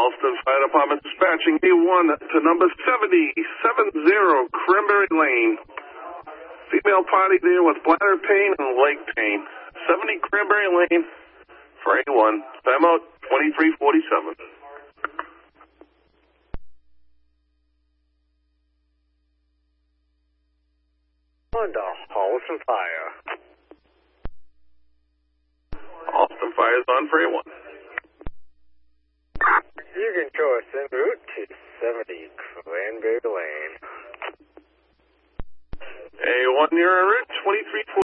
Alston Fire Department dispatching A1 to number 7070 Cranberry Lane. Female party there with bladder pain and leg pain. 70 Cranberry Lane for A1. Time out 2347. Honda, Alston Fire. Alston Fire is on for A1. You can show us en route to 70 Cranberry Lane. A1, you're en route 2347.